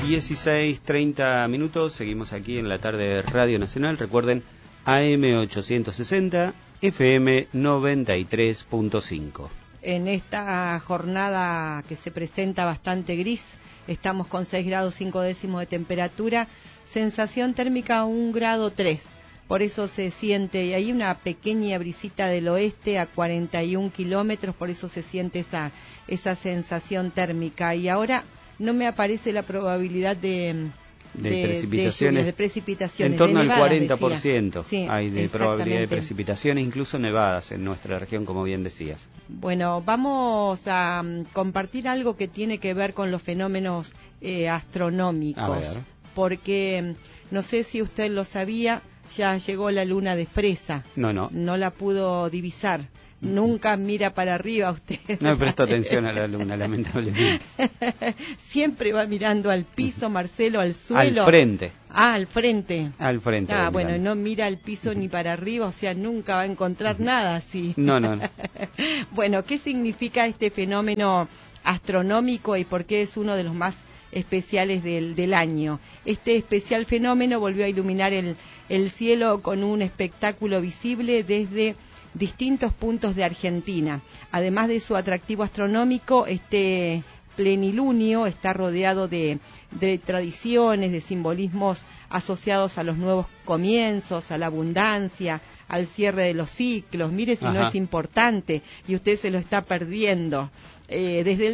16:30, seguimos aquí en la tarde de Radio Nacional. Recuerden, AM 860, FM 93.5. En esta jornada que se presenta bastante gris, estamos con 6 grados 5 décimos de temperatura, sensación térmica 1 grado 3. Por eso se siente, y hay una pequeña brisita del oeste a 41 kilómetros, por eso se siente esa sensación térmica. Y ahora no me aparece la probabilidad de precipitaciones. En torno de al nevadas, 40% sí, hay de probabilidad de precipitaciones, incluso nevadas en nuestra región, como bien decías. Bueno, vamos a compartir algo que tiene que ver con los fenómenos astronómicos. Porque, no sé si usted lo sabía, ya llegó la luna de Fresa. No la pudo divisar. Nunca mira para arriba usted. No presto atención a la luna, lamentablemente. Siempre va mirando al piso, Marcelo, al suelo. Al frente. Al frente. Al frente. Bueno, no mira al piso ni para arriba, o sea, nunca va a encontrar nada así. No. Bueno, ¿qué significa este fenómeno astronómico y por qué es uno de los más especiales del año? Este especial fenómeno volvió a iluminar el cielo con un espectáculo visible desde distintos puntos de Argentina. Además de su atractivo astronómico, este plenilunio está rodeado de tradiciones, de simbolismos asociados a los nuevos comienzos, a la abundancia, al cierre de los ciclos. Mire si no es importante y usted se lo está perdiendo. Desde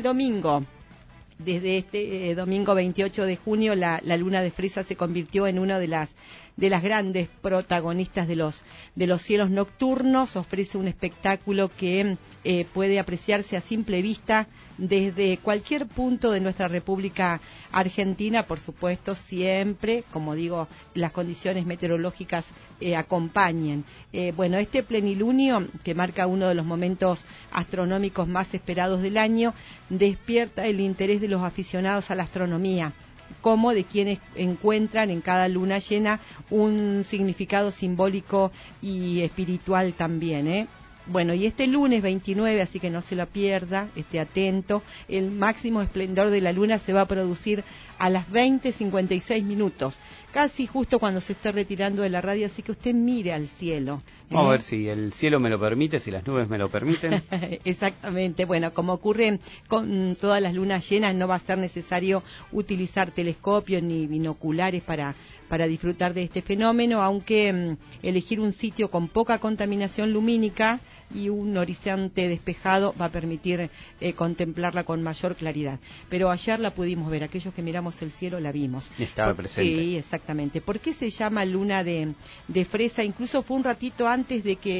este domingo 28 de junio, la luna de Fresa se convirtió en una de las grandes protagonistas de los cielos nocturnos. Ofrece un espectáculo que puede apreciarse a simple vista desde cualquier punto de nuestra República Argentina, por supuesto, siempre, como digo, las condiciones meteorológicas acompañen. Bueno, este plenilunio, que marca uno de los momentos astronómicos más esperados del año, despierta el interés de los aficionados a la astronomía, como de quienes encuentran en cada luna llena un significado simbólico y espiritual también, Bueno, y este lunes 29, así que no se lo pierda, esté atento, el máximo esplendor de la luna se va a producir a las 20:56, casi justo cuando se esté retirando de la radio, así que usted mire al cielo. Vamos a ver si el cielo me lo permite, si las nubes me lo permiten. Exactamente, bueno, como ocurre con todas las lunas llenas, no va a ser necesario utilizar telescopios ni binoculares para disfrutar de este fenómeno, aunque elegir un sitio con poca contaminación lumínica y un horizonte despejado va a permitir contemplarla con mayor claridad. Pero ayer la pudimos ver, aquellos que miramos el cielo la vimos. Estaba presente. Sí, exactamente. ¿Por qué se llama luna de Fresa? Incluso fue un ratito antes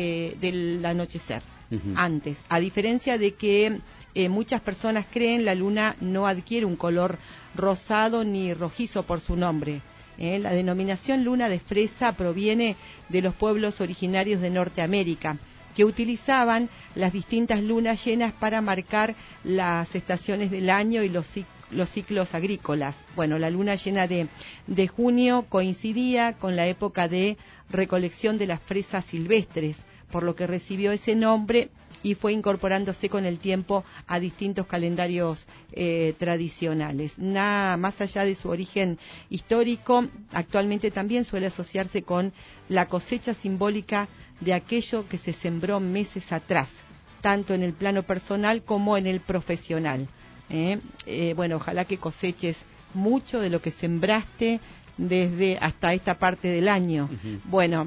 del anochecer, antes. A diferencia de que muchas personas creen, la luna no adquiere un color rosado ni rojizo por su nombre. La denominación luna de Fresa proviene de los pueblos originarios de Norteamérica, que utilizaban las distintas lunas llenas para marcar las estaciones del año y los ciclos agrícolas. Bueno, la luna llena de junio coincidía con la época de recolección de las fresas silvestres, por lo que recibió ese nombre y fue incorporándose con el tiempo a distintos calendarios tradicionales. Nada más allá de su origen histórico, actualmente también suele asociarse con la cosecha simbólica de aquello que se sembró meses atrás, tanto en el plano personal como en el profesional. Bueno, ojalá que coseches mucho de lo que sembraste desde hasta esta parte del año. Bueno,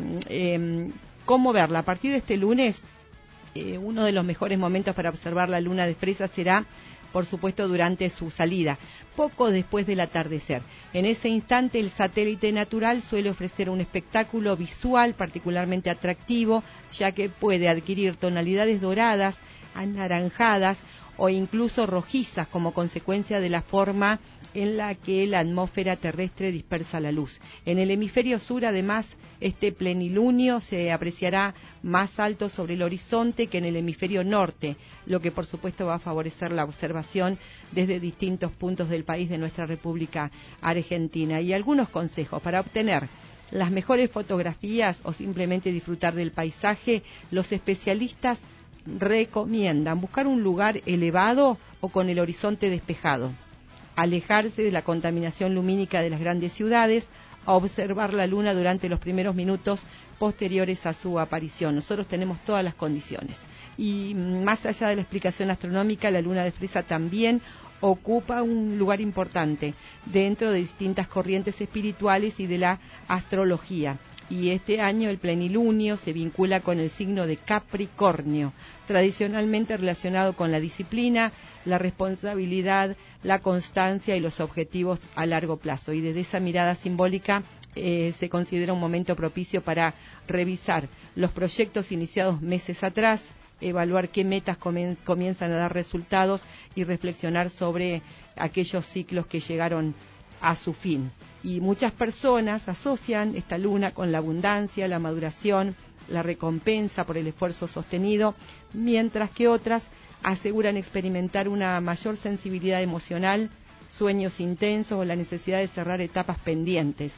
¿cómo verla? A partir de este lunes, uno de los mejores momentos para observar la luna de Fresa será, por supuesto, durante su salida, poco después del atardecer. En ese instante, el satélite natural suele ofrecer un espectáculo visual particularmente atractivo, ya que puede adquirir tonalidades doradas, anaranjadas o incluso rojizas como consecuencia de la forma en la que la atmósfera terrestre dispersa la luz. En el hemisferio sur, además, este plenilunio se apreciará más alto sobre el horizonte que en el hemisferio norte, lo que por supuesto va a favorecer la observación desde distintos puntos del país de nuestra República Argentina. Y algunos consejos para obtener las mejores fotografías o simplemente disfrutar del paisaje. Los especialistas recomiendan buscar un lugar elevado o con el horizonte despejado. alejarse de la contaminación lumínica de las grandes ciudades, a observar la luna durante los primeros minutos posteriores a su aparición. Nosotros tenemos todas las condiciones. Y más allá de la explicación astronómica, la luna de Fresa también ocupa un lugar importante dentro de distintas corrientes espirituales y de la astrología. Y este año el plenilunio se vincula con el signo de Capricornio, tradicionalmente relacionado con la disciplina, la responsabilidad, la constancia y los objetivos a largo plazo. Y desde esa mirada simbólica se considera un momento propicio para revisar los proyectos iniciados meses atrás, evaluar qué metas comienzan a dar resultados y reflexionar sobre aquellos ciclos que llegaron a su fin. Y muchas personas asocian esta luna con la abundancia, la maduración, la recompensa por el esfuerzo sostenido, mientras que otras aseguran experimentar una mayor sensibilidad emocional, sueños intensos o la necesidad de cerrar etapas pendientes.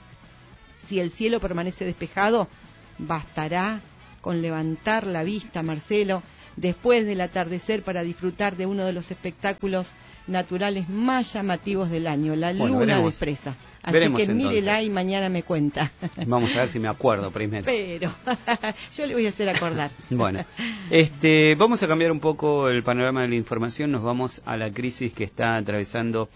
Si el cielo permanece despejado, bastará con levantar la vista, Marcelo, después del atardecer para disfrutar de uno de los espectáculos naturales más llamativos del año, la luna de Fresa. Así que mírela y mañana me cuenta. Vamos a ver si me acuerdo primero. Pero yo le voy a hacer acordar. Bueno, vamos a cambiar un poco el panorama de la información. Nos vamos a la crisis que está atravesando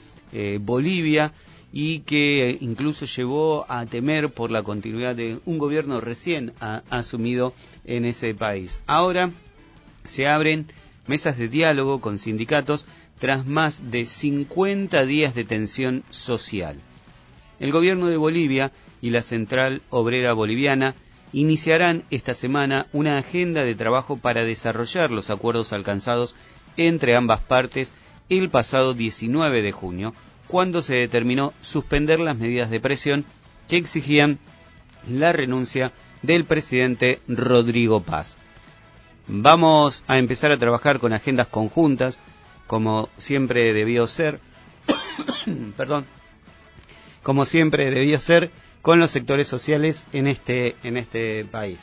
Bolivia y que incluso llevó a temer por la continuidad de un gobierno recién asumido en ese país. Ahora se abren mesas de diálogo con sindicatos tras más de 50 días de tensión social. El gobierno de Bolivia y la Central Obrera Boliviana iniciarán esta semana una agenda de trabajo para desarrollar los acuerdos alcanzados entre ambas partes el pasado 19 de junio, cuando se determinó suspender las medidas de presión que exigían la renuncia del presidente Rodrigo Paz. Vamos a empezar a trabajar con agendas conjuntas, como siempre debió ser, como siempre debió ser con los sectores sociales en este país.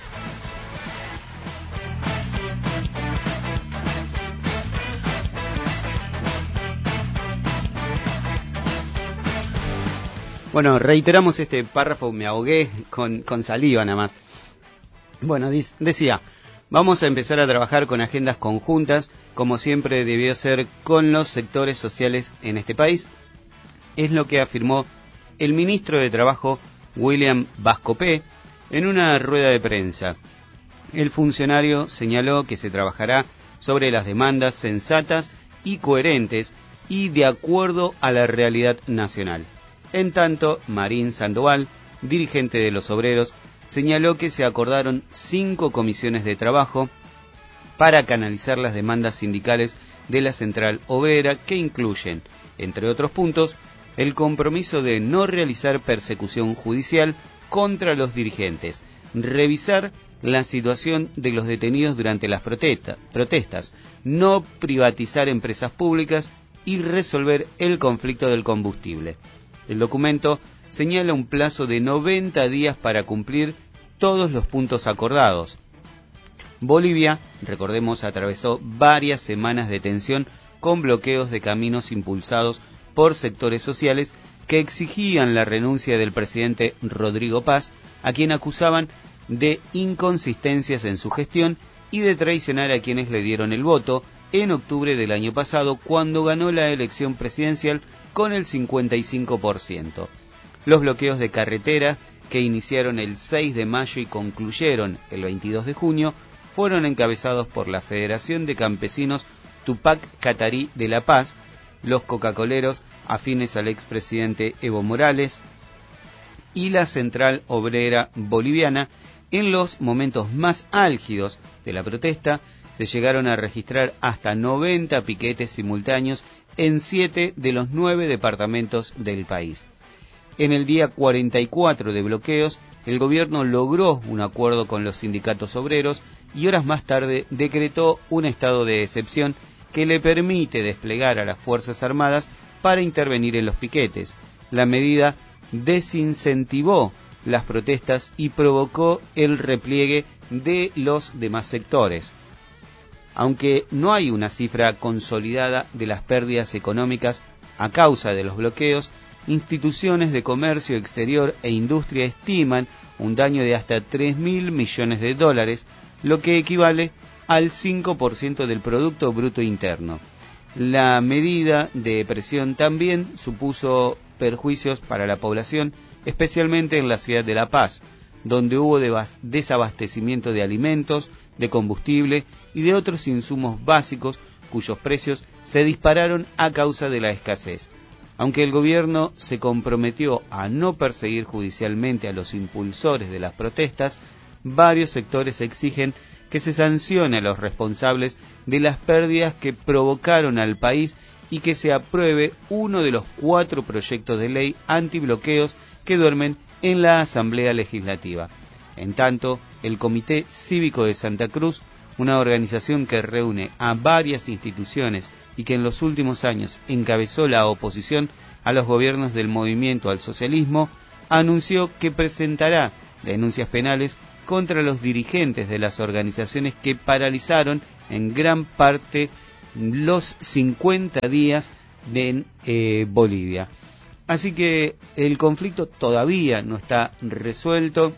Bueno, reiteramos este párrafo, me ahogué con saliva nada más. Bueno, decía, vamos a empezar a trabajar con agendas conjuntas, como siempre debió ser con los sectores sociales en este país. Es lo que afirmó el ministro de Trabajo, William Vascopé, en una rueda de prensa. El funcionario señaló que se trabajará sobre las demandas sensatas y coherentes y de acuerdo a la realidad nacional. En tanto, Marín Sandoval, dirigente de los obreros, señaló que se acordaron 5 comisiones de trabajo para canalizar las demandas sindicales de la Central Obrera, que incluyen, entre otros puntos, el compromiso de no realizar persecución judicial contra los dirigentes, revisar la situación de los detenidos durante las protestas, no privatizar empresas públicas y resolver el conflicto del combustible. El documento señala un plazo de 90 días para cumplir todos los puntos acordados. Bolivia, recordemos, atravesó varias semanas de tensión con bloqueos de caminos impulsados por sectores sociales que exigían la renuncia del presidente Rodrigo Paz, a quien acusaban de inconsistencias en su gestión y de traicionar a quienes le dieron el voto en octubre del año pasado, cuando ganó la elección presidencial con el 55%. Los bloqueos de carretera, que iniciaron el 6 de mayo y concluyeron el 22 de junio, fueron encabezados por la Federación de Campesinos Tupac Catarí de La Paz, los coca-coleros afines al expresidente Evo Morales y la Central Obrera Boliviana. En los momentos más álgidos de la protesta se llegaron a registrar hasta 90 piquetes simultáneos en 7 de los 9 departamentos del país. En el día 44 de bloqueos, el gobierno logró un acuerdo con los sindicatos obreros y horas más tarde decretó un estado de excepción que le permite desplegar a las Fuerzas Armadas para intervenir en los piquetes. La medida desincentivó las protestas y provocó el repliegue de los demás sectores. Aunque no hay una cifra consolidada de las pérdidas económicas A causa de los bloqueos, instituciones de comercio exterior e industria estiman un daño de hasta 3.000 millones de dólares, lo que equivale al 5% del Producto Bruto Interno. La medida de presión también supuso perjuicios para la población, especialmente en la ciudad de La Paz, donde hubo desabastecimiento de alimentos, de combustible y de otros insumos básicos cuyos precios se dispararon a causa de la escasez. Aunque el gobierno se comprometió a no perseguir judicialmente a los impulsores de las protestas, varios sectores exigen que se sancione a los responsables de las pérdidas que provocaron al país y que se apruebe uno de los 4 proyectos de ley antibloqueos que duermen en la Asamblea Legislativa. En tanto, el Comité Cívico de Santa Cruz, una organización que reúne a varias instituciones y que en los últimos años encabezó la oposición a los gobiernos del movimiento al socialismo, anunció que presentará denuncias penales contra los dirigentes de las organizaciones que paralizaron en gran parte los 50 días de Bolivia. Así que el conflicto todavía no está resuelto.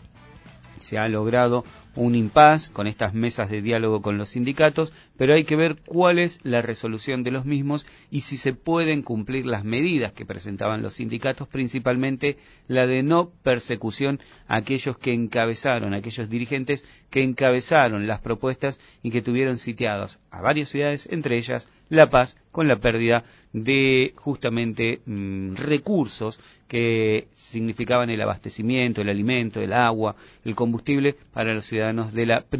Se ha logrado un impas con estas mesas de diálogo con los sindicatos, pero hay que ver cuál es la resolución de los mismos y si se pueden cumplir las medidas que presentaban los sindicatos, principalmente la de no persecución a aquellos dirigentes que encabezaron las propuestas y que tuvieron sitiados a varias ciudades, entre ellas La Paz, con la pérdida de justamente recursos que significaban el abastecimiento, el alimento, el agua, el combustible para los ciudadanos de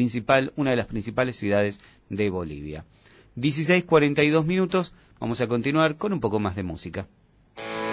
una de las principales ciudades de Bolivia. 16:42 minutos, vamos a continuar con un poco más de música.